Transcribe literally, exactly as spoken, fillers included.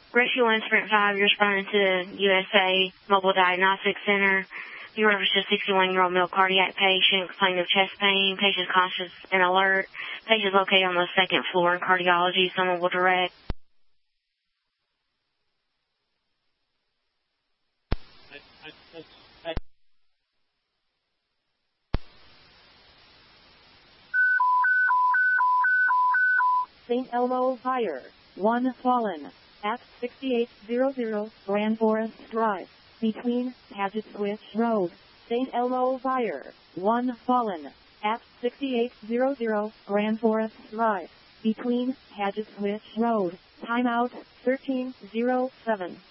Rescue one, Sprint five, you're responding to the U S A Mobile Diagnostic Center. You reference a sixty-one-year-old male cardiac patient complaining of chest pain. Patient's conscious and alert. Patient's located on the second floor in cardiology. Someone will direct. Saint Elmo Fire. One fallen. At sixty-eight hundred Grand Forest Drive. Between Paget Switch Road. Saint Elmo Fire. One fallen. At sixty-eight hundred Grand Forest Drive. Between Paget Switch Road. Timeout thirteen oh seven.